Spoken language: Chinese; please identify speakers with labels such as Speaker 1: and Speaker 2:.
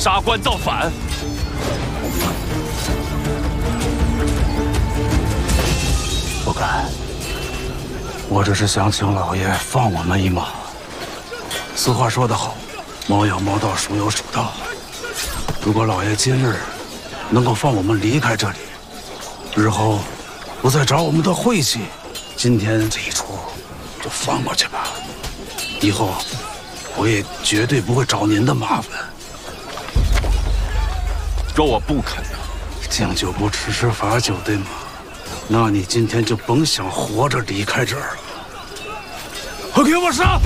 Speaker 1: 杀官造反。
Speaker 2: 不敢，我只是想请老爷放我们一马。俗话说得好，猫有猫道，鼠有鼠道。如果老爷今日能够放我们离开这里，日后不再找我们的晦气，今天这一出就放过去吧。以后我也绝对不会找您的麻烦。
Speaker 1: 若我不肯，
Speaker 2: 敬酒不吃吃罚酒，对吗？那你今天就甭想活着离开这儿了。快给我杀！